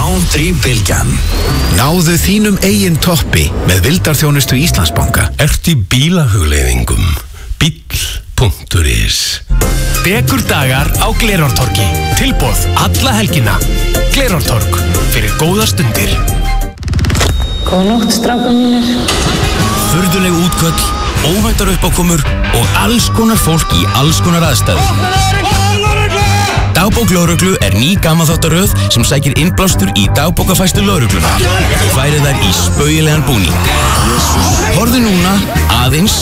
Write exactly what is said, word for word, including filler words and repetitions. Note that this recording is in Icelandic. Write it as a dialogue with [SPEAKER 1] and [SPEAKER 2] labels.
[SPEAKER 1] Country-bylgjan.
[SPEAKER 2] Náðu þínum eigin toppi með vildarþjónustu Íslandsbanka.
[SPEAKER 3] Ert í bílahugleiðingum. Bíll punktur is.
[SPEAKER 4] Dekur dagar á Glerártorgi. Tilboð alla helgina. Glerártorg. Fyrir góða stundir.
[SPEAKER 5] Góða nótt, strákar mínir.
[SPEAKER 6] Furðuleg útköll, óvæntar uppákomur og alls konar fólk í alls konar aðstæðum. Dagbók lögreglu er ný gamanþáttaröð sem sækir innblástur í dagbókafærslu lögregluna og færir þær í spaugilegan búning. Horfðu núna aðeins